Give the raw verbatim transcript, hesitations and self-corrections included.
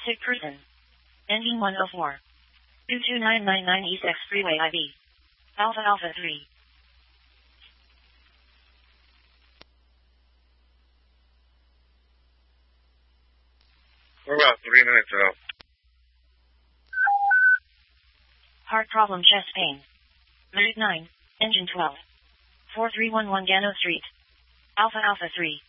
Sick person. Engine one oh four. two two nine nine nine East X Freeway I B. Alpha Alpha three. We're about three minutes out. Heart problem, chest pain. Minute nine. Engine twelve. four three one one Gano Street. Alpha Alpha three.